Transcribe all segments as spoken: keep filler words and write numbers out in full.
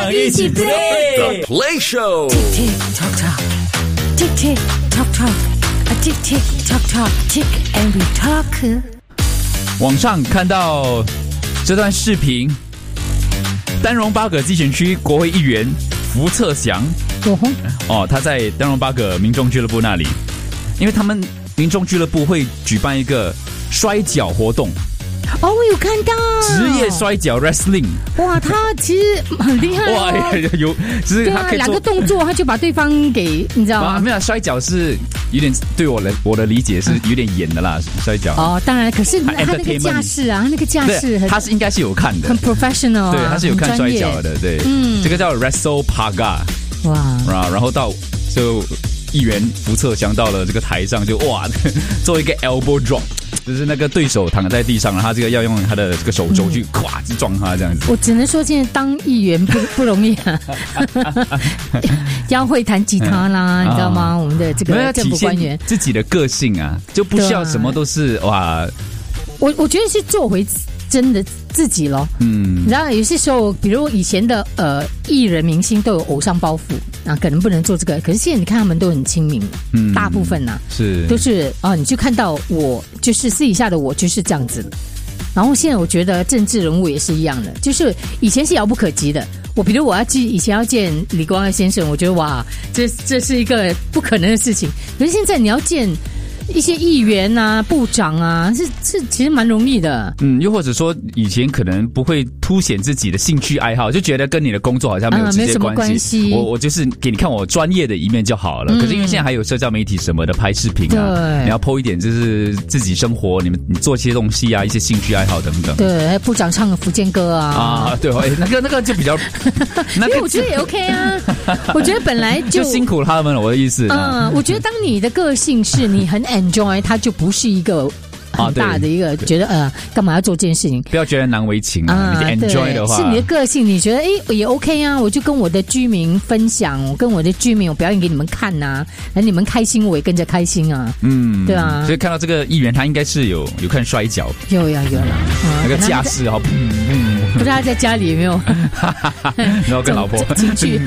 想一起 play The Play Show。 Tick tock tock, tick tick tock tock, a tick tick tock tock, tick and we talk。 网上看到这段视频，丹戎巴葛集选区国会议员福策祥，哦，他在丹戎巴葛民众俱乐部那里，因为他们民众俱乐部会举办一个摔跤活动。 哦，我有看到职业摔跤 wrestling， 哇，他其实很厉害哦。 哇，有，只是他可以做两个动作，他就把对方给你知道吗？ 没有，摔跤是有点对我的我的理解是有点演的啦，摔跤。 哦，当然，可是他那个架势啊，他那个架势很， 他是应该是有看的， 很 professional 啊， 对，他是有看摔跤的，对，嗯，这个叫 Wrestle Paga， 哇，然后到就议员福策祥到了这个台上就哇做一个 elbow drop。就是那个对手躺在地上，然后他这个要用他的这个手肘去咵去撞他这样子。 我只能说，现在当议员不不容易啊，要会弹吉他啦，嗯、你知道吗？我们的这个政府官员自己的个性啊，就不需要什么都是哇。 我我觉得是做回真的自己咯。嗯，然后有些时候，比如以前的呃艺人明星都有偶像包袱啊，可能不能做这个。可是现在你看他们都很亲民，嗯，大部分呐、啊、 是都是啊，你就看到我就是私底下的我就是这样子的。然后现在我觉得政治人物也是一样的，就是以前是遥不可及的。我比如我要见以前要见李光耀先生，我觉得哇，这这是一个不可能的事情。可是现在你要见一些议员啊、部长啊，是是其实蛮容易的。嗯， 又或者说以前可能不会凸显自己的兴趣爱好，就觉得跟你的工作好像没有直接关系。嗯、关系我我就是给你看我专业的一面就好了。嗯、可是因为现在还有社交媒体什么的拍视频啊，你要 po 一点就是自己生活，你们你做一些东西啊，一些兴趣爱好等等。 对，还有部长唱的福建歌啊。 啊，对，哎，那个那个就比较， 那个我觉得也 OK 啊。我觉得本来就, 就辛苦他们了，我的意思。 嗯，我觉得当你的个性是你很 enjoy， 它就不是一个很大的一个、啊、觉得呃干嘛要做这件事情， 不要觉得难为情啊。啊你 enjoy 的话， 是你的个性，你觉得哎也 OK 啊，我就跟我的居民分享，我跟我的居民我表演给你们看呐、啊，你们开心我也跟着开心啊。嗯，对啊。 所以看到这个议员他应该是有有看摔跤， 有呀有啦、 嗯，那个架势哦，嗯嗯，不知道他在家里有没有， 然后跟老婆情趣，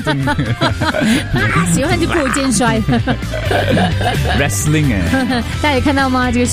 喜欢就过肩摔 ，wrestling 哎， 大家有看到吗？这个是。